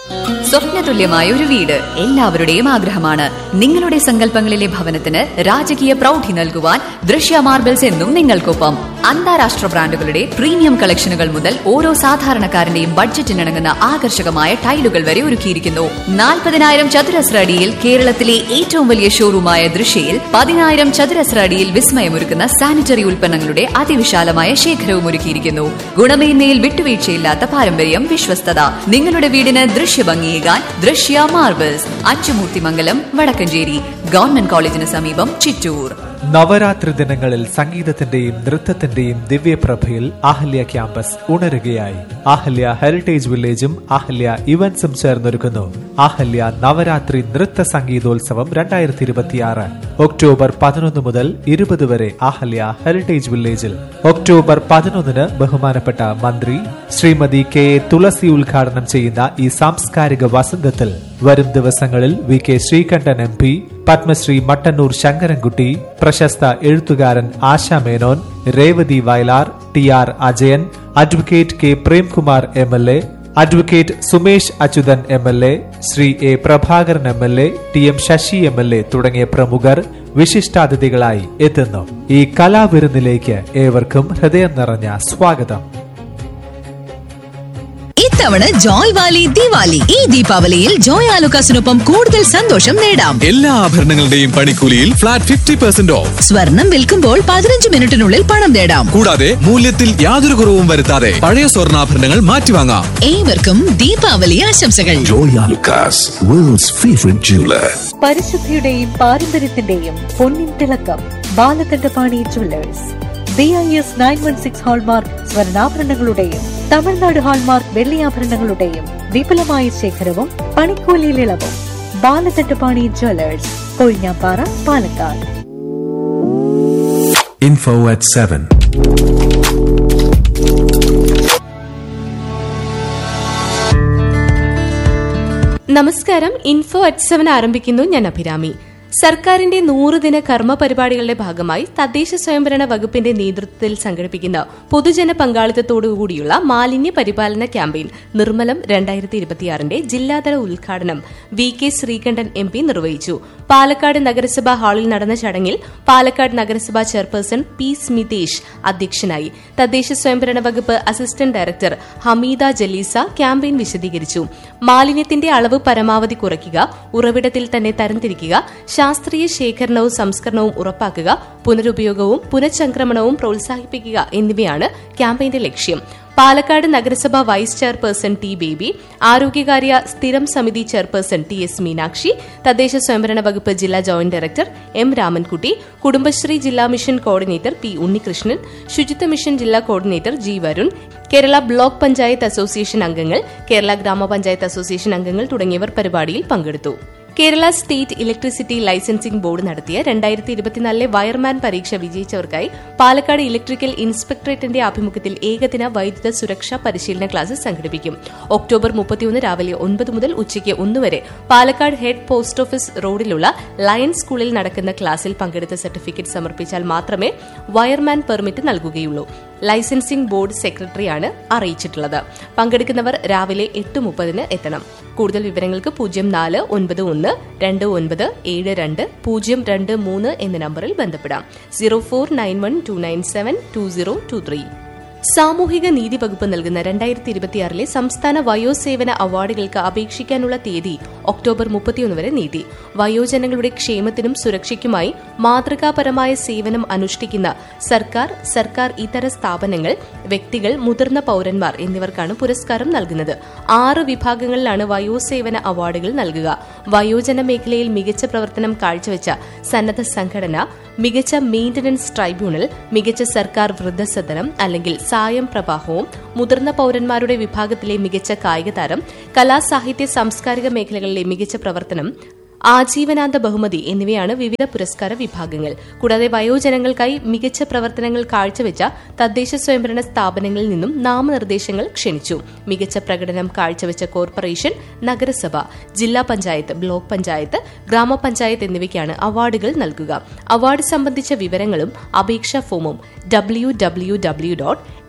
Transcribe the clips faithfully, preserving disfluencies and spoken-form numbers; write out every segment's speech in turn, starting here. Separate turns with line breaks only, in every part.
സ്വപ്നതുല്യമായ ഒരു വീട് എല്ലാവരുടെയും ആഗ്രഹമാണ്. നിങ്ങളുടെ സങ്കല്പങ്ങളിലെ ഭവനത്തിന് രാജകീയ പ്രൗഢി നൽകുവാൻ ദൃശ്യ മാർബിൾസ് എന്നും നിങ്ങൾക്കൊപ്പം. അന്താരാഷ്ട്ര ബ്രാൻഡുകളുടെ പ്രീമിയം കളക്ഷനുകൾ മുതൽ ഓരോ സാധാരണക്കാരന്റെയും ബഡ്ജറ്റിനിണങ്ങുന്ന ആകർഷകമായ ടൈലുകൾ വരെ ഒരുക്കിയിരിക്കുന്നു. നാൽപ്പതിനായിരം ചതുരശ്ര അടിയിൽ കേരളത്തിലെ ഏറ്റവും വലിയ ഷോറൂമായ ദൃശ്യയിൽ പതിനായിരം ചതുരശ്ര അടിയിൽ വിസ്മയമൊരുക്കുന്ന സാനിറ്ററി ഉൽപ്പന്നങ്ങളുടെ അതിവിശാലമായ ശേഖരവും ഒരുക്കിയിരിക്കുന്നു. ഗുണമേന്മയിൽ വിട്ടുവീഴ്ചയില്ലാത്ത പാരമ്പര്യം, വിശ്വസ്തത. നിങ്ങളുടെ വീടിന് ദൃശ്യഭംഗിയേകാൻ ദൃശ്യ മാർബിൾസ്, അച്ചുമൂർത്തിമംഗലം, വടക്കഞ്ചേരി. ഗവൺമെന്റ് കോളേജിന് സമീപം, ചിറ്റൂർ.
നവരാത്രി ദിനങ്ങളിൽ സംഗീതത്തിന്റെയും നൃത്തത്തിന്റെയും ദിവ്യപ്രഭയിൽ ആഹല്യ ക്യാമ്പസ് ഉണരുകയായി. ആഹല്യ ഹെറിറ്റേജ് വില്ലേജും ആഹല്യ ഇവന്റ്സും ചേർന്നൊരുക്കുന്നു ആഹല്യ നവരാത്രി നൃത്ത സംഗീതോത്സവം രണ്ടായിരത്തി ഇരുപത്തിയാറ്. ഒക്ടോബർ പതിനൊന്ന് മുതൽ ഇരുപത് വരെ ആഹല്യ ഹെറിറ്റേജ് വില്ലേജിൽ. ഒക്ടോബർ പതിനൊന്നിന് ബഹുമാനപ്പെട്ട മന്ത്രി ശ്രീമതി കെ എ തുളസി ഉദ്ഘാടനം ചെയ്യുന്ന ഈ സാംസ്കാരിക വസന്തത്തിൽ വരും ദിവസങ്ങളിൽ V K Sreekandan M P, Padmashri Mattannur Sankarankutty, പ്രശസ്ത എഴുത്തുകാരൻ ASHA Menon, Revathi Vayalar, T R Ajayan, advocate K Premkumar M L A, advocate Sumesh Achuthan M L A, Shri A Prabhakaran M L A, T M Sasi M L A തുടങ്ങിയ പ്രമുഖർ വിശിഷ്ടാതിഥികളായി എത്തുന്നു. ഈ കലാവിരുന്നിലേക്ക് ഏവർക്കും ഹൃദയം നിറഞ്ഞ സ്വാഗതം.
ഇത്തവണ ജോയ് വാലി ദിവാലി. ഈ ദീപാവലിയിൽ ജോയ് ആലുക്കാസിനൊപ്പം കൂടുതൽ സന്തോഷം നേടാം.
എല്ലാ ആഭരണങ്ങളുടെയും പണിക്കൂലിയിൽ ഫ്ലാറ്റ് ഫിഫ്റ്റി പെർസെന്റ് ഓഫ്.
സ്വർണം വിൽക്കുമ്പോൾ പതിനഞ്ച് മിനിറ്റിനുള്ളിൽ പണം നേടാം.
കൂടാതെ മൂല്യത്തിൽ യാതൊരു കുറവും വരുത്താതെ പഴയ സ്വർണ്ണാഭരണങ്ങൾ മാറ്റിവാങ്ങാം.
ഏവർക്കും ദീപാവലി ആശംസകൾ.
Joy Alukkas, worlds favourite jeweller.
പരിശുദ്ധിയുടെയും പാരമ്പര്യത്തിന്റെയും പൊന്നിൻ തിളക്കം Balakandapani Jewellers. B I S nine one six hallmark സ്വർണ്ണാഭരണങ്ങളുടെയും Tamil Nadu hallmark വെള്ളിയാഭരണങ്ങളുടെയും വിപുലമായ ശേഖരവും പണിക്കൂലിയിൽ ഇളവും. Balakandapani Jewellers, Kozhinjampara, Palakkad.
Info at seven.
നമസ്കാരം. ഇൻഫോ അറ്റ് സെവൻ ആരംഭിക്കുന്നു. ഞാൻ അഭിരാമി. സർക്കാരിന്റെ നൂറ് ദിന കർമ്മ പരിപാടികളുടെ ഭാഗമായി തദ്ദേശ സ്വയംഭരണ വകുപ്പിന്റെ നേതൃത്വത്തിൽ സംഘടിപ്പിക്കുന്ന പൊതുജന പങ്കാളിത്തത്തോടുകൂടിയുള്ള മാലിന്യ പരിപാലന ക്യാമ്പയിൻ നിർമ്മലം രണ്ടായിരത്തി ഇരുപത്തിയാറിന്റെ ജില്ലാതല ഉദ്ഘാടനം V K Sreekandan M P നിർവഹിച്ചു. പാലക്കാട് നഗരസഭാ ഹാളിൽ നടന്ന ചടങ്ങിൽ പാലക്കാട് നഗരസഭാ ചെയർപേഴ്സൺ പി സ്മിതേഷ് അധ്യക്ഷനായി. തദ്ദേശ സ്വയംഭരണ വകുപ്പ് അസിസ്റ്റന്റ് ഡയറക്ടർ ഹമീദ ജലീസ ക്യാമ്പയിൻ വിശദീകരിച്ചു. മാലിന്യത്തിന്റെ അളവ് പരമാവധി കുറയ്ക്കുക, ഉറവിടത്തിൽ തന്നെ തരംതിരിക്കുക, ശാസ്ത്രീയ ശേഖരണവും സംസ്കരണവും ഉറപ്പാക്കുക, പുനരുപയോഗവും പുനഃചംക്രമണവും പ്രോത്സാഹിപ്പിക്കുക എന്നിവയാണ് ക്യാമ്പയിന്റെ ലക്ഷ്യം. പാലക്കാട് നഗരസഭ വൈസ് ചെയർപേഴ്സൺ ടി ബേബി, ആരോഗ്യകാര്യ സ്ഥിരം സമിതി ചെയർപേഴ്സൺ ടി എസ് മീനാക്ഷി, തദ്ദേശ സ്വയംഭരണ വകുപ്പ് ജില്ലാ joint director M Ramankutty, Kudumbashree ജില്ലാ മിഷൻ കോർഡിനേറ്റർ പി ഉണ്ണികൃഷ്ണൻ, ശുചിത്വ മിഷൻ ജില്ലാ coordinator G Varun, Kerala block panchayat association അംഗങ്ങൾ, കേരള ഗ്രാമപഞ്ചായത്ത് അസോസിയേഷൻ അംഗങ്ങൾ തുടങ്ങിയവർ പരിപാടിയിൽ പങ്കെടുത്തു. Kerala state electricity licensing board നടത്തിയ രണ്ടായിരത്തി ഇരുപത്തിനാലിലെ വയർമാൻ പരീക്ഷ വിജയിച്ചവർക്കായി പാലക്കാട് ഇലക്ട്രിക്കൽ ഇൻസ്പെക്ടറേറ്റിന്റെ ആഭിമുഖ്യത്തിൽ ഏകദിന വൈദ്യുത സുരക്ഷാ പരിശീലന ക്ലാസ് സംഘടിപ്പിക്കും. ഒക്ടോബർ മുപ്പത്തിയൊന്ന് രാവിലെ ഒൻപത് മുതൽ ഉച്ചയ്ക്ക് ഒന്ന് വരെ പാലക്കാട് ഹെഡ് പോസ്റ്റ് ഓഫീസ് റോഡിലുള്ള ലയൺ സ്കൂളിൽ നടക്കുന്ന ക്ലാസിൽ പങ്കെടുത്ത സർട്ടിഫിക്കറ്റ് സമർപ്പിച്ചാൽ മാത്രമേ വയർമാൻ പെർമിറ്റ് നൽകുകയുള്ളൂ. ലൈസൻസിംഗ് ബോർഡ് സെക്രട്ടറിയാണ് അറിയിച്ചിട്ടുള്ളത്. പങ്കെടുക്കുന്നവർ രാവിലെ എട്ട് മുപ്പതിന് എത്തണം. കൂടുതൽ വിവരങ്ങൾക്ക് പൂജ്യം നാല് ഒൻപത് ഒന്ന് രണ്ട് ഒൻപത് ഏഴ് രണ്ട് പൂജ്യം രണ്ട് മൂന്ന് എന്ന നമ്പറിൽ ബന്ധപ്പെടാം. Zero four nine one two nine seven to zero to three. സാമൂഹിക നീതി വകുപ്പ് നൽകുന്ന രണ്ടായിരത്തി ഇരുപത്തിയാറിലെ സംസ്ഥാന വയോസേവന അവാർഡുകൾക്ക് അപേക്ഷിക്കാനുള്ള തീയതി ഒക്ടോബർ മുപ്പത്തിയൊന്ന് വരെ നീട്ടി. വയോജനങ്ങളുടെ ക്ഷേമത്തിനും സുരക്ഷയ്ക്കുമായി മാതൃകാപരമായ സേവനം അനുഷ്ഠിക്കുന്ന സർക്കാർ, സർക്കാർ ഇതര സ്ഥാപനങ്ങൾ, വ്യക്തികൾ, മുതിർന്ന പൌരന്മാർ എന്നിവർക്കാണ് പുരസ്കാരം നൽകുന്നത്. ആറ് വിഭാഗങ്ങളിലാണ് വയോസേവന അവാർഡുകൾ നൽകുക. വയോജന മേഖലയിൽ മികച്ച പ്രവർത്തനം കാഴ്ചവെച്ച സന്നദ്ധ സംഘടന, മികച്ച മെയിന്റനൻസ് ട്രൈബ്യൂണൽ, മികച്ച സർക്കാർ വൃദ്ധസദനം അല്ലെങ്കിൽ സായം പ്രവാഹവും, മുതിർന്ന പൌരന്മാരുടെ വിഭാഗത്തിലെ മികച്ച കായിക താരം, കലാ, സാഹിത്യ, സാംസ്കാരിക മേഖലകളിലെ മികച്ച പ്രവർത്തനം, ആജീവനാന്ത ബഹുമതി എന്നിവയാണ് വിവിധ പുരസ്കാര വിഭാഗങ്ങൾ. കൂടാതെ വയോജനങ്ങൾക്കായി മികച്ച പ്രവർത്തനങ്ങൾ കാഴ്ചവെച്ച തദ്ദേശ സ്വയംഭരണ സ്ഥാപനങ്ങളിൽ നിന്നും നാമനിർദ്ദേശങ്ങൾ ക്ഷണിച്ചു. മികച്ച പ്രകടനം കാഴ്ചവെച്ച കോർപ്പറേഷൻ, നഗരസഭ, ജില്ലാ പഞ്ചായത്ത്, ബ്ലോക്ക് പഞ്ചായത്ത്, ഗ്രാമപഞ്ചായത്ത് എന്നിവയ്ക്കാണ് അവാർഡുകൾ നൽകുക. അവാർഡ് സംബന്ധിച്ച വിവരങ്ങളും അപേക്ഷാ ഫോമും W W W dot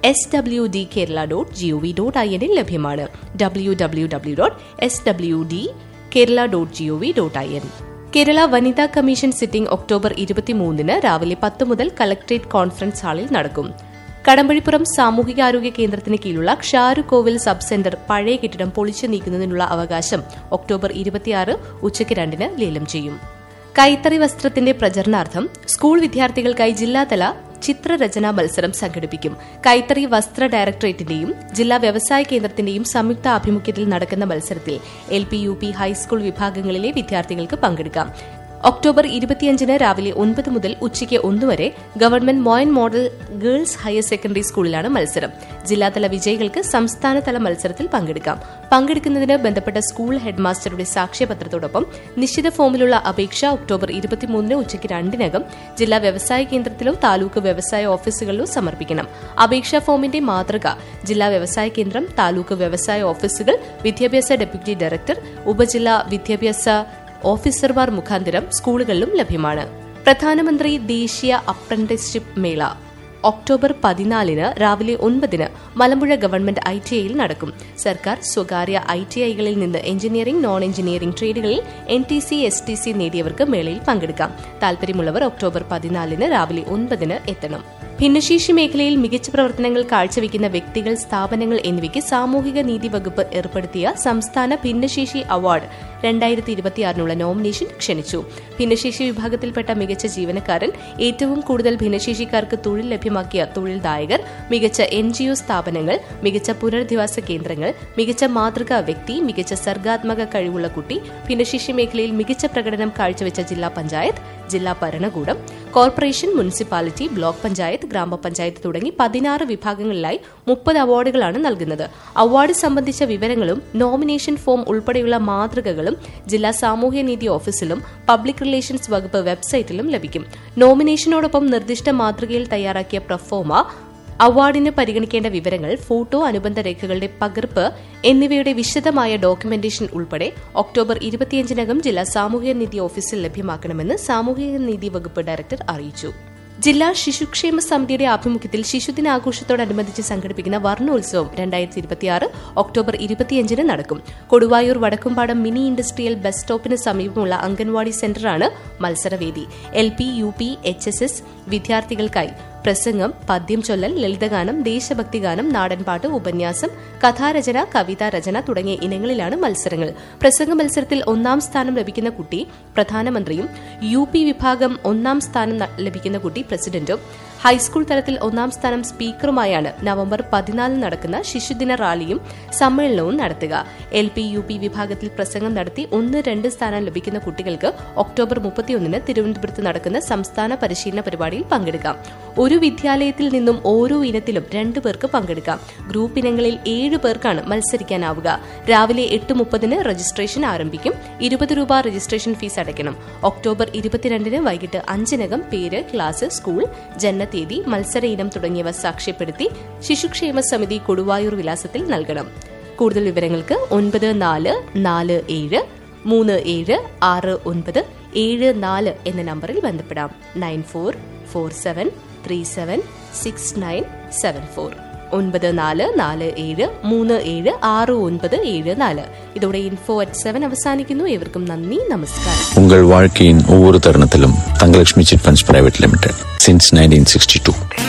S W D Kerala dot G O V dot I എന്നിൽ ലഭ്യമാണ്. W W W dot S W D Kerala dot G O V dot I N. Kerala വനിതാ കമ്മീഷൻ സിറ്റിംഗ് ഒക്ടോബർ ഇരുപത്തിമൂന്നിന് രാവിലെ പത്ത് മുതൽ കളക്ടറേറ്റ് കോൺഫറൻസ് ഹാളിൽ നടക്കും. കടമ്പഴിപ്പുറം സാമൂഹികാരോഗ്യ കേന്ദ്രത്തിന് കീഴിലുള്ള ക്ഷാരുകോവിൽ സബ് സെന്റർ പഴയ കെട്ടിടം പൊളിച്ചു നീക്കുന്നതിനുള്ള അവകാശം ഒക്ടോബർ ഇരുപത്തിയാറ് ഉച്ചയ്ക്ക് രണ്ടിന് ലേലം ചെയ്യും. കൈത്തറി വസ്ത്രത്തിന്റെ പ്രചരണാർത്ഥം സ്കൂൾ വിദ്യാർത്ഥികൾക്കായി ജില്ലാതല ചിത്രരചനാ മത്സരം സംഘടിപ്പിക്കും. കൈത്തറി വസ്ത്ര ഡയറക്ടറേറ്റിന്റെയും ജില്ലാ വ്യവസായ കേന്ദ്രത്തിന്റെയും സംയുക്ത ആഭിമുഖ്യത്തിൽ നടക്കുന്ന മത്സരത്തിൽ L P, U P, high school വിഭാഗങ്ങളിലെ വിദ്യാർത്ഥികൾക്ക് പങ്കെടുക്കാം. ഒക്ടോബർ ഇരുപത്തിയഞ്ചിന് രാവിലെ ഒൻപത് മുതൽ ഉച്ചയ്ക്ക് ഒന്ന് വരെ government Moyan model girls higher secondary സ്കൂളിലാണ് മത്സരം. ജില്ലാതല വിജയികൾക്ക് സംസ്ഥാനതല മത്സരത്തിൽ പങ്കെടുക്കാം. പങ്കെടുക്കുന്നതിന് ബന്ധപ്പെട്ട സ്കൂൾ ഹെഡ്മാസ്റ്ററുടെ സാക്ഷ്യപത്രത്തോടൊപ്പം നിശ്ചിത ഫോമിലുള്ള അപേക്ഷ ഒക്ടോബർ ഇരുപത്തിമൂന്നിന് ഉച്ചയ്ക്ക് രണ്ടിനകം ജില്ലാ വ്യവസായ കേന്ദ്രത്തിലോ താലൂക്ക് വ്യവസായ ഓഫീസുകളിലോ സമർപ്പിക്കണം. അപേക്ഷാ ഫോമിന്റെ മാതൃക ജില്ലാ വ്യവസായ കേന്ദ്രം, താലൂക്ക് വ്യവസായ ഓഫീസുകൾ, വിദ്യാഭ്യാസ ഡെപ്യൂട്ടി ഡയറക്ടർ, ഉപജില്ലാ വിദ്യാഭ്യാസ ഓഫീസർമാർ മുഖാന്തരം സ്കൂളുകളിലും ലഭ്യമാണ്. പ്രധാനമന്ത്രി ദേശീയ അപ്രന്റീസ്ഷിപ്പ് മേള ഒക്ടോബർ പതിനാലിന് രാവിലെ ഒൻപതിന് മലമ്പുഴ ഗവൺമെന്റ് ഐ ടി ഐയിൽ നടക്കും. സർക്കാർ സ്വകാര്യ ഐ ടി ഐകളിൽ നിന്ന് engineering, non engineering ട്രേഡുകളിൽ N T C, S T C നേടിയവർക്ക് മേളയിൽ പങ്കെടുക്കാം. താൽപര്യമുള്ളവർ ഒക്ടോബർ പതിനാലിന് രാവിലെ ഒൻപതിന് എത്തണം. ഭിന്നശേഷി മേഖലയിൽ മികച്ച പ്രവർത്തനങ്ങൾ കാഴ്ചവെക്കുന്ന വ്യക്തികൾ, സ്ഥാപനങ്ങൾ എന്നിവയ്ക്ക് സാമൂഹിക നീതി വകുപ്പ് ഏർപ്പെടുത്തിയ സംസ്ഥാന ഭിന്നശേഷി അവാർഡ് രണ്ടായിരത്തി ഇരുപത്തിയാറിനുള്ള നോമിനേഷൻ ക്ഷണിച്ചു. ഭിന്നശേഷി വിഭാഗത്തിൽപ്പെട്ട മികച്ച ജീവനക്കാരൻ, ഏറ്റവും കൂടുതൽ ഭിന്നശേഷിക്കാർക്ക് തൊഴിൽ ലഭ്യമാക്കിയ തൊഴിൽദായകർ, മികച്ച എൻ ജി ഒ സ്ഥാപനങ്ങൾ, മികച്ച പുനരധിവാസ കേന്ദ്രങ്ങൾ, മികച്ച മാതൃകാ വ്യക്തി, മികച്ച സർഗാത്മക കഴിവുള്ള കുട്ടി, ഭിന്നശേഷി മേഖലയിൽ മികച്ച പ്രകടനം കാഴ്ചവെച്ച ജില്ലാ പഞ്ചായത്ത്, ജില്ലാ ഭരണകൂടം, കോർപ്പറേഷൻ, മുനിസിപ്പാലിറ്റി, ബ്ലോക്ക് പഞ്ചായത്ത്, ഗ്രാമപഞ്ചായത്ത് തുടങ്ങി പതിനാറ് വിഭാഗങ്ങളിലായി മുപ്പത് അവാർഡുകളാണ് നൽകുന്നത്. അവാർഡ് സംബന്ധിച്ച വിവരങ്ങളും നോമിനേഷൻ ഫോം ഉൾപ്പെടെയുള്ള മാതൃകകളും ജില്ലാ സാമൂഹ്യനീതി ഓഫീസിലും പബ്ലിക് റിലേഷൻസ് വകുപ്പ് വെബ്സൈറ്റിലും ലഭിക്കും. നോമിനേഷനോടൊപ്പം നിർദ്ദിഷ്ട മാതൃകയിൽ തയ്യാറാക്കിയ പ്രൊഫോമ, അവാർഡിന് പരിഗണിക്കേണ്ട വിവരങ്ങൾ, ഫോട്ടോ, അനുബന്ധ രേഖകളുടെ പകർപ്പ് എന്നിവയുടെ വിശദമായ ഡോക്യുമെന്റേഷൻ ഉൾപ്പെടെ ഒക്ടോബർ ഇരുപത്തിയഞ്ചിനകം ജില്ലാ സാമൂഹ്യനീതി ഓഫീസിൽ ലഭ്യമാക്കണമെന്ന് സാമൂഹ്യനീതി വകുപ്പ് ഡയറക്ടർ അറിയിച്ചു. ജില്ലാ ശിശുക്ഷേമ സമിതിയുടെ ആഭിമുഖ്യത്തിൽ ശിശുദിനാഘോഷത്തോടനുബന്ധിച്ച് സംഘടിപ്പിക്കുന്ന വർണ്ണോത്സവം രണ്ടായിരത്തി ഇരുപത്തിയാറ് ഒക്ടോബർ ഇരുപത്തിയഞ്ചിന് നടക്കും. Koduvayur Vadakkumpadam mini industrial bus സ്റ്റോപ്പിന് സമീപമുള്ള anganwadi സെന്ററാണ് മത്സരവേദി. L P, U P, H S S വിദ്യാർത്ഥികൾക്കായി പ്രസംഗം, പദ്യം ചൊല്ലൽ, ലളിതഗാനം, ദേശഭക്തിഗാനം, നാടൻപാട്ട്, ഉപന്യാസം, കഥാരചന, കവിതാരചന തുടങ്ങിയ ഇനങ്ങളിലാണ് മത്സരങ്ങൾ. പ്രസംഗ മത്സരത്തിൽ ഒന്നാം സ്ഥാനം ലഭിക്കുന്ന കുട്ടി പ്രധാനമന്ത്രിയും, യു പി വിഭാഗം ഒന്നാം സ്ഥാനം ലഭിക്കുന്ന കുട്ടി പ്രസിഡന്റും, ഹൈസ്കൂൾ തലത്തിൽ ഒന്നാം സ്ഥാനം സ്പീക്കറുമായാണ് നവംബർ പതിനാലിന് നടക്കുന്ന ശിശുദിന റാലിയും സമ്മേളനവും നടത്തുക. എൽ പി, യു പി വിഭാഗത്തിൽ പ്രസംഗം നടത്തി ഒന്ന് രണ്ട് സ്ഥാനം ലഭിക്കുന്ന കുട്ടികൾക്ക് ഒക്ടോബർ മുപ്പത്തിയൊന്നിന് തിരുവനന്തപുരത്ത് നടക്കുന്ന സംസ്ഥാന പരിശീലന പരിപാടിയിൽ പങ്കെടുക്കാം. ഒരു വിദ്യാലയത്തിൽ നിന്നും ഓരോ ഇനത്തിലും രണ്ടു പേർക്ക് പങ്കെടുക്കാം. ഗ്രൂപ്പ് ഇനങ്ങളിൽ ഏഴ് പേർക്കാണ് മത്സരിക്കാനാവുക. രാവിലെ എട്ട് മുപ്പതിന് രജിസ്ട്രേഷൻ ആരംഭിക്കും. ഇരുപത് രൂപ രജിസ്ട്രേഷൻ ഫീസ് അടയ്ക്കണം. ഒക്ടോബർ ഇരുപത്തിരണ്ടിന് വൈകിട്ട് അഞ്ചിനകം പേര്, ക്ലാസ്, സ്കൂൾ, ജനനതീയതി, മത്സര ഇനം തുടങ്ങിയവ സാക്ഷ്യപ്പെടുത്തി ശിശുക്ഷേമ സമിതി കൊടുവായൂർ വിലാസത്തിൽ നൽകണം. കൂടുതൽ വിവരങ്ങൾക്ക് ഒൻപത് നാല് നാല് ഏഴ് മൂന്ന് ഏഴ് ആറ് ഒൻപത് ഏഴ് നാല് എന്ന നമ്പറിൽ ബന്ധപ്പെടാം. Nine four four seven three seven six nine seven four ഒൻപത് നാല് നാല് ഏഴ് മൂന്ന് ഏഴ് ആറ് ഒൻപത് ഏഴ് നാല്. ഇതോടെ ഇൻഫോ അറ്റ് സെവൻ അവസാനിക്കുന്നു. ഏവർക്കും നന്ദി, നമസ്കാരം.
உங்கள் வாழ்க்கையின் ஒவ்வொரு தருணத்திலும் Thangalakshmi chit funds private limited since nineteen sixty two.